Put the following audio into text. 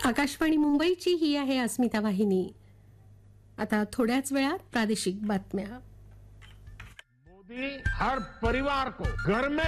आकाशवाणी मुंबईची ही आहे अस्मिता वाहिनी. आता थोड्याच वेळात प्रादेशिक बातम्या. मोदी हर परिवार को घर में